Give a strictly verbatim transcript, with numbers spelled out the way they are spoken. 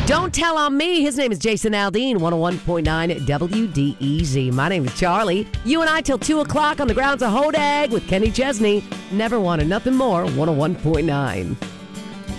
Don't Tell on Me. His name is Jason Aldean, one oh one point nine W D E Z. My name is Charlie. You and I till two o'clock on the grounds of Hodag with Kenny Chesney. Never wanted nothing more, one oh one point nine.